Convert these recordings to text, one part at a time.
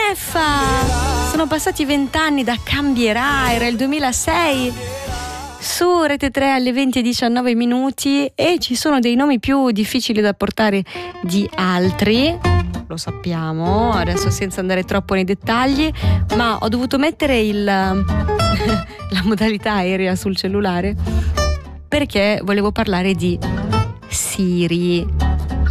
beffa! Sono passati 20 anni da Cambierà, era il 2006. Su Rete 3 alle 20:19 e ci sono dei nomi più difficili da portare di altri, lo sappiamo, adesso senza andare troppo nei dettagli, ma ho dovuto mettere la modalità aerea sul cellulare perché volevo parlare di Siri,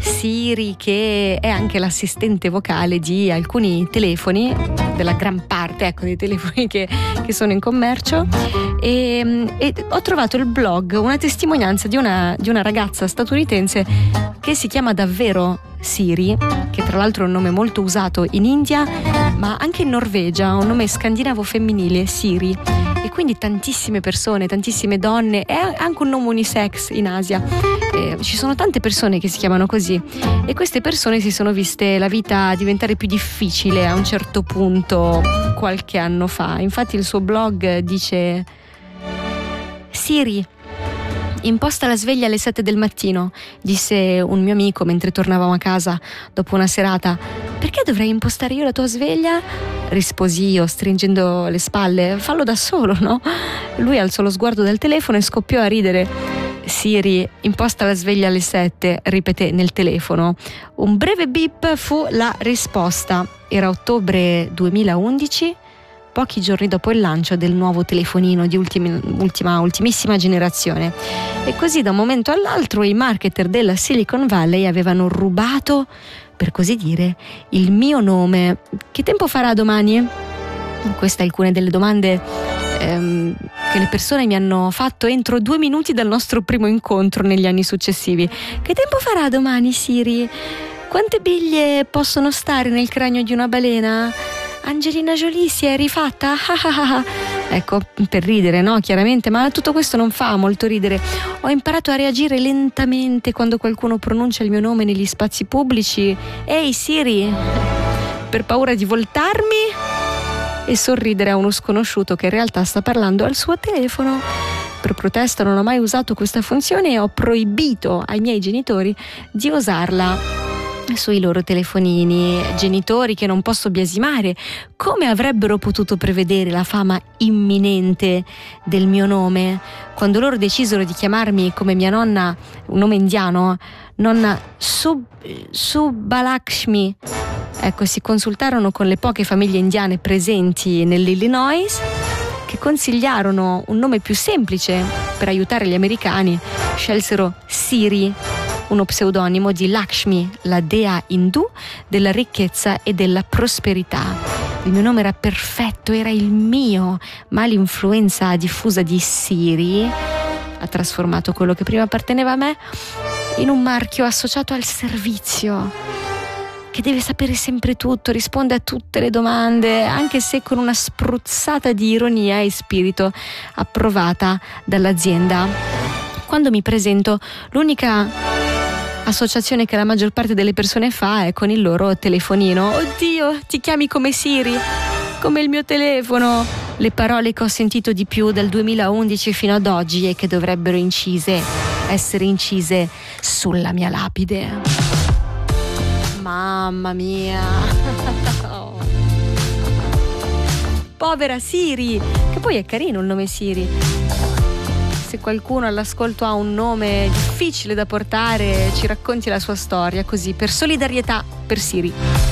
che è anche l'assistente vocale di alcuni telefoni, della gran parte, ecco, dei telefoni che sono in commercio, e ho trovato il blog, una testimonianza di una ragazza statunitense che si chiama davvero Siri, che tra l'altro è un nome molto usato in India, ma anche in Norvegia, un nome scandinavo femminile, Siri, e quindi tantissime persone, tantissime donne, è anche un nome unisex in Asia. Ci sono tante persone che si chiamano così e queste persone si sono viste la vita diventare più difficile a un certo punto qualche anno fa. Infatti il suo blog dice: Siri, imposta la sveglia alle 7 del mattino, disse un mio amico mentre tornavamo a casa dopo una serata. Perché dovrei impostare io la tua sveglia? Risposi io, stringendo le spalle. Fallo da solo, no? Lui alzò lo sguardo dal telefono e scoppiò a ridere. Siri, imposta la sveglia alle 7, ripeté nel telefono. Un breve beep fu la risposta. Era ottobre 2011, pochi giorni dopo il lancio del nuovo telefonino di ultimissima generazione. E così da un momento all'altro i marketer della Silicon Valley avevano rubato, per così dire, il mio nome. Che tempo farà domani? Queste alcune delle domande che le persone mi hanno fatto entro 2 minuti dal nostro primo incontro negli anni successivi. Che tempo farà domani, Siri? Quante biglie possono stare nel cranio di una balena? Angelina Jolie si è rifatta? Ecco, per ridere, no? Chiaramente, ma tutto questo non fa molto ridere. Ho imparato a reagire lentamente quando qualcuno pronuncia il mio nome negli spazi pubblici. Ehi Siri! Per paura di voltarmi e sorridere a uno sconosciuto che in realtà sta parlando al suo telefono. Per protesta non ho mai usato questa funzione e ho proibito ai miei genitori di usarla sui loro telefonini. Genitori che non posso biasimare. Come avrebbero potuto prevedere la fama imminente del mio nome quando loro decisero di chiamarmi come mia nonna, un nome indiano, nonna Subbalakshmi? Ecco, si consultarono con le poche famiglie indiane presenti nell'Illinois, che consigliarono un nome più semplice per aiutare gli americani. Scelsero Siri, uno pseudonimo di Lakshmi, la dea indù della ricchezza e della prosperità. Il mio nome era perfetto, era il mio, ma l'influenza diffusa di Siri ha trasformato quello che prima apparteneva a me in un marchio associato al servizio, che deve sapere sempre tutto, risponde a tutte le domande, anche se con una spruzzata di ironia e spirito approvata dall'azienda. Quando mi presento, l'unica associazione che la maggior parte delle persone fa è con il loro telefonino. Oddio, ti chiami come Siri? Come il mio telefono? Le parole che ho sentito di più dal 2011 fino ad oggi e che dovrebbero essere incise sulla mia lapide. Mamma mia. Povera Siri, che poi è carino il nome Siri. Se qualcuno all'ascolto ha un nome difficile da portare, ci racconti la sua storia, così, per solidarietà per Siri.